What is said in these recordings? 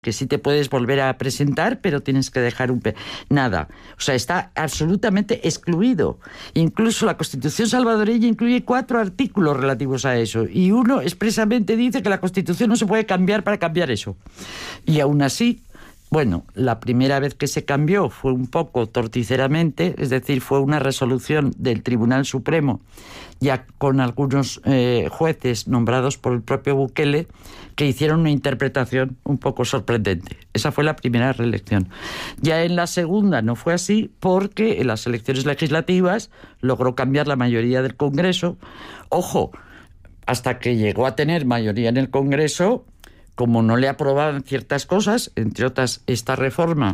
que sí te puedes volver a presentar, pero tienes que dejar nada. O sea, está absolutamente excluido. Incluso la Constitución salvadoreña incluye 4 artículos relativos a eso, y uno expresamente dice que la Constitución no se puede cambiar para cambiar eso. Y aún así, bueno, la primera vez que se cambió fue un poco torticeramente, es decir, fue una resolución del Tribunal Supremo, ya con algunos jueces nombrados por el propio Bukele, que hicieron una interpretación un poco sorprendente. Esa fue la primera reelección. Ya en la segunda no fue así, porque en las elecciones legislativas logró cambiar la mayoría del Congreso. Ojo, hasta que llegó a tener mayoría en el Congreso, como no le aprobaban ciertas cosas, entre otras esta reforma,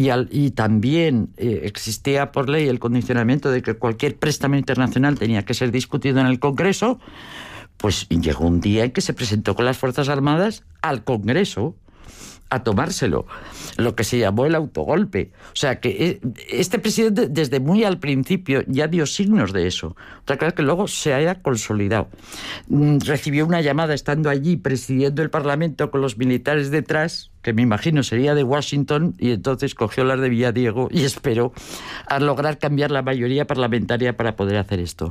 y también existía por ley el condicionamiento de que cualquier préstamo internacional tenía que ser discutido en el Congreso, pues llegó un día en que se presentó con las Fuerzas Armadas al Congreso a tomárselo, lo que se llamó el autogolpe. O sea que este presidente desde muy al principio ya dio signos de eso. Otra cosa es que luego se haya consolidado. Recibió una llamada estando allí presidiendo el Parlamento con los militares detrás, que me imagino sería de Washington, y entonces cogió las de Villadiego y esperó a lograr cambiar la mayoría parlamentaria para poder hacer esto.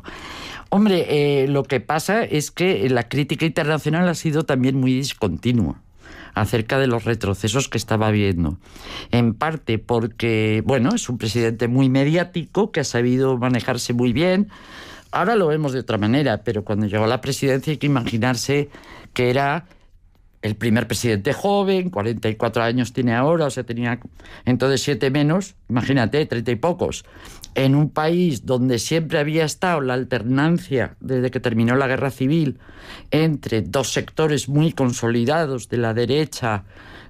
Hombre, lo que pasa es que la crítica internacional ha sido también muy discontinua acerca de los retrocesos que estaba viendo. En parte porque, bueno, es un presidente muy mediático, que ha sabido manejarse muy bien. Ahora lo vemos de otra manera, pero cuando llegó a la presidencia hay que imaginarse que era el primer presidente joven, 44 años tiene ahora, o sea, tenía entonces 7 menos, imagínate, 30 y pocos, en un país donde siempre había estado la alternancia, desde que terminó la guerra civil, entre 2 sectores muy consolidados de la derecha,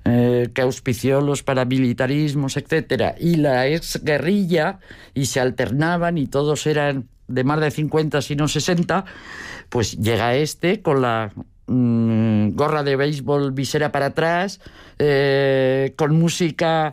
que auspició los paramilitarismos, etcétera, y la exguerrilla, y se alternaban y todos eran de más de 50, si no 60, pues llega con la gorra de béisbol visera para atrás, con música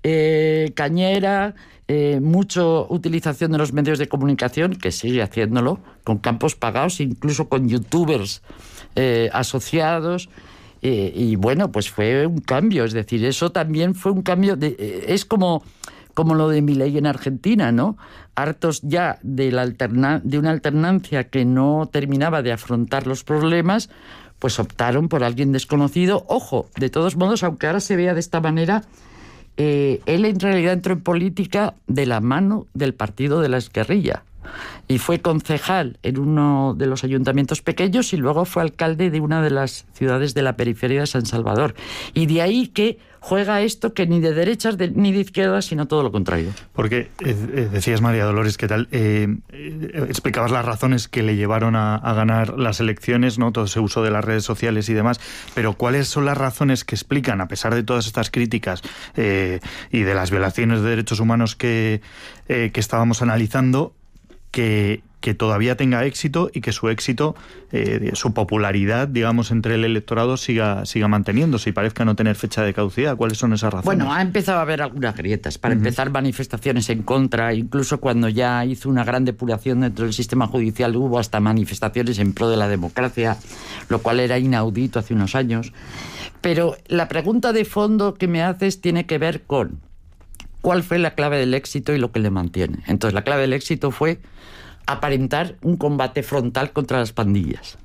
cañera, mucho utilización de los medios de comunicación, que sigue haciéndolo, con campos pagados, incluso con youtubers asociados, y bueno, pues fue un cambio, es decir, eso también fue un cambio, es como lo de Milei en Argentina, ¿no? Hartos ya de una alternancia que no terminaba de afrontar los problemas, pues optaron por alguien desconocido. Ojo, de todos modos, aunque ahora se vea de esta manera, él en realidad entró en política de la mano del partido de la exguerrilla y fue concejal en uno de los ayuntamientos pequeños y luego fue alcalde de una de las ciudades de la periferia de San Salvador. Y de ahí que juega esto que ni de derechas ni de izquierdas, sino todo lo contrario. Porque decías, María Dolores, ¿qué tal? Explicabas las razones que le llevaron a ganar las elecciones, ¿no? Todo ese uso de las redes sociales y demás, pero ¿cuáles son las razones que explican, a pesar de todas estas críticas y de las violaciones de derechos humanos que estábamos analizando, que todavía tenga éxito y que su éxito, su popularidad, digamos, entre el electorado siga manteniéndose y parezca no tener fecha de caducidad? ¿Cuáles son esas razones? Bueno, ha empezado a haber algunas grietas. Para empezar, manifestaciones en contra, incluso cuando ya hizo una gran depuración dentro del sistema judicial, hubo hasta manifestaciones en pro de la democracia, lo cual era inaudito hace unos años. Pero la pregunta de fondo que me haces tiene que ver con cuál fue la clave del éxito y lo que le mantiene. Entonces, la clave del éxito fue aparentar un combate frontal contra las pandillas.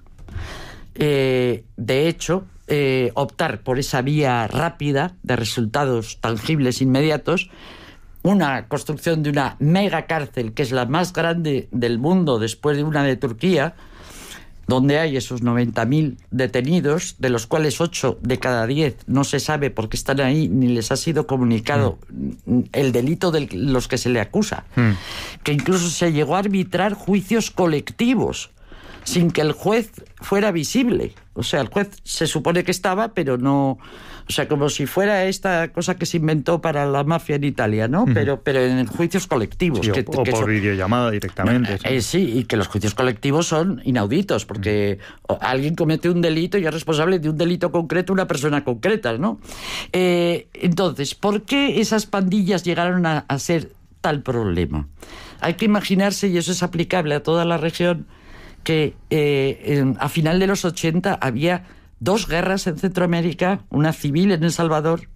De hecho, optar por esa vía rápida de resultados tangibles inmediatos, una construcción de una mega cárcel que es la más grande del mundo después de una de Turquía, donde hay esos 90.000 detenidos, de los cuales 8 de cada 10 no se sabe por qué están ahí, ni les ha sido comunicado el delito de los que se le acusa. Que incluso se llegó a arbitrar juicios colectivos, sin que el juez fuera visible. O sea, el juez se supone que estaba, pero no... O sea, como si fuera esta cosa que se inventó para la mafia en Italia, ¿no? Pero en juicios colectivos. Sí, o por videollamada directamente. Sí, y que los juicios colectivos son inauditos, porque alguien comete un delito y es responsable de un delito concreto una persona concreta, ¿no? Entonces, ¿por qué esas pandillas llegaron a ser tal problema? Hay que imaginarse, y eso es aplicable a toda la región, que a final de los 80 había 2 guerras en Centroamérica, una civil en El Salvador